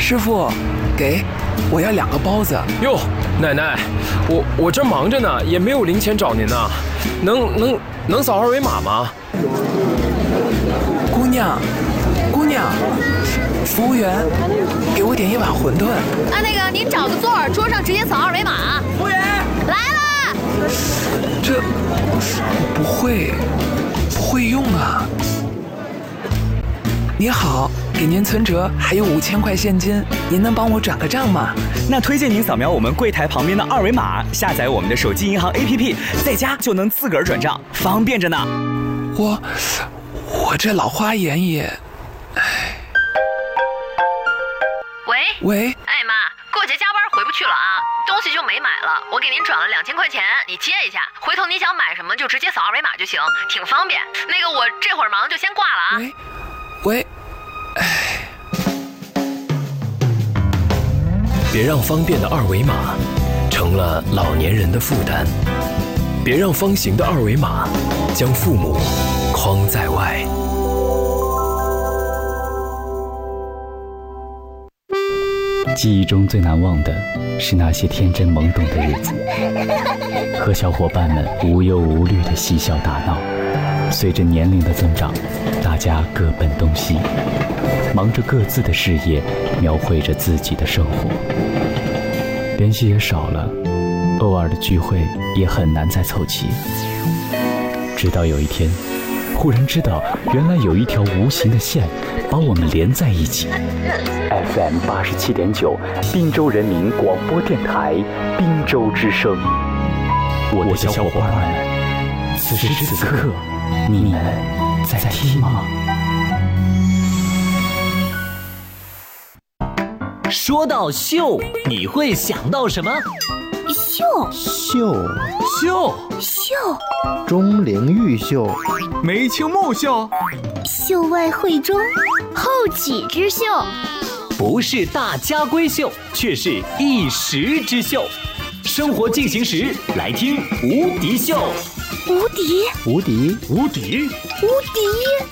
师傅，给，我要2个包子。 哟，奶奶，我这忙着呢，也没有零钱找您呢，能扫2维码吗？ 姑娘，服务员，给我点1碗馄饨。 啊，那个您找个座儿，桌上直接扫2维码。 服务员来了。 这不会用啊。你好，给您存折还有5000块现金，您能帮我转个账吗？ 那推荐您扫描我们柜台旁边的2维码，下载我们的手机银行 APP， 在家就能自个儿转账，方便着呢。 我这老花眼也，喂， 哎妈，过节加班回不去了啊，东西就没买了，我给您转了2000块钱，你接一下，回头你想买什么就直接扫2维码就行，挺方便。那个我这会儿忙就先挂了啊。 喂， 别让方便的2维码成了老年人的负担，别让方形的2维码将父母框在外。 记忆中最难忘的是那些天真懵懂的日子，和小伙伴们无忧无虑的嬉笑打闹。随着年龄的增长，大家各奔东西，忙着各自的事业，描绘着自己的生活，联系也少了，偶尔的聚会也很难再凑齐。直到有一天，忽然知道原来有一条无形的线把我们连在一起。FM 87.9，滨州人民广播电台，滨州之声。我的小伙伴们，此时此刻，你们在听吗？ 说到秀，你会想到什么？ 秀，钟灵毓秀， 梅清木秀， 秀外慧中，后起之秀， 不是大家闺秀，却是一时之秀。生活进行时，来听无敌秀。 无敌。